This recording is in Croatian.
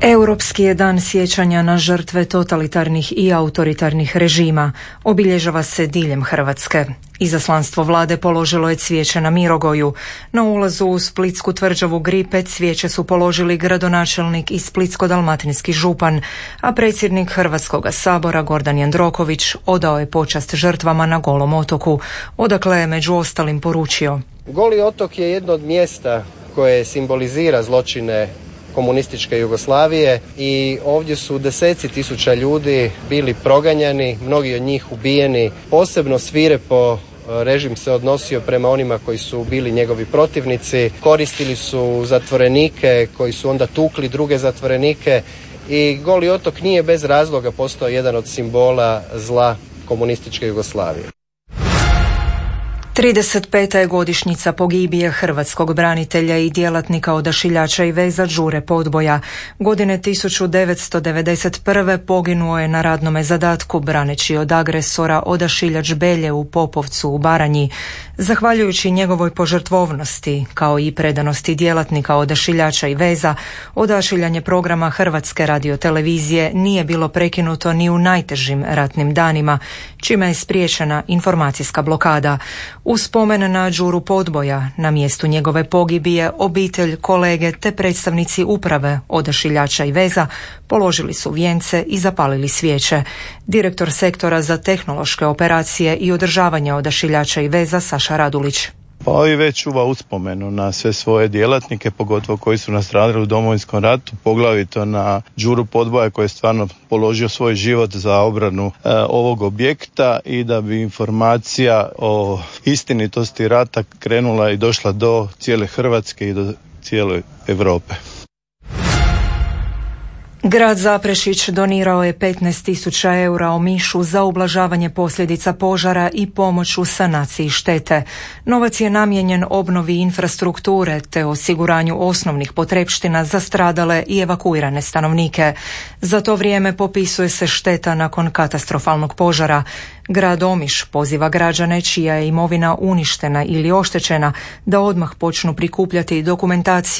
Europski je dan sjećanja na žrtve totalitarnih i autoritarnih režima. Obilježava se diljem Hrvatske. Izaslanstvo vlade položilo je cvijeće na Mirogoju. Na ulazu u Splitsku tvrđavu Gripe cvijeće su položili gradonačelnik i splitsko-dalmatinski župan, a predsjednik Hrvatskoga sabora Gordan Jandroković odao je počast žrtvama na Golom otoku, odakle je među ostalim poručio: Goli otok je jedno od mjesta koje simbolizira zločine komunističke Jugoslavije i ovdje su deseci tisuća ljudi bili proganjani, mnogi od njih ubijeni. Posebno svirepo režim se odnosio prema onima koji su bili njegovi protivnici. Koristili su zatvorenike koji su onda tukli druge zatvorenike i Goli otok nije bez razloga postao jedan od simbola zla komunističke Jugoslavije. 35. je godišnjica pogibije hrvatskog branitelja i djelatnika odašiljača i veza Đure Podboja. Godine 1991. poginuo je na radnome zadatku braneći od agresora odašiljač Belje u Popovcu u Baranji. Zahvaljujući njegovoj požrtvovnosti, kao i predanosti djelatnika odašiljača i veza, odašiljanje programa Hrvatske radiotelevizije nije bilo prekinuto ni u najtežim ratnim danima, čime je spriječena informacijska blokada. U spomen na Đuru Podboja, na mjestu njegove pogibije, obitelj, kolege te predstavnici uprave odašiljača i veza položili su vijence i zapalili svijeće. Direktor sektora za tehnološke operacije i održavanje odašiljača i veza Saša Radulić. Pa i već čuva uspomenu na sve svoje djelatnike, pogotovo koji su nastradali u Domovinskom ratu, poglavito na Đuru Podboja koji je stvarno položio svoj život za obranu ovog objekta i da bi informacija o istinitosti rata krenula i došla do cijele Hrvatske i do cijele Europe. Grad Zaprešić donirao je 15.000 eura Omišu za ublažavanje posljedica požara i pomoć u sanaciji štete. Novac je namijenjen obnovi infrastrukture te osiguranju osnovnih potrepština za stradale i evakuirane stanovnike. Za to vrijeme popisuje se šteta nakon katastrofalnog požara. Grad Omiš poziva građane čija je imovina uništena ili oštećena da odmah počnu prikupljati dokumentaciju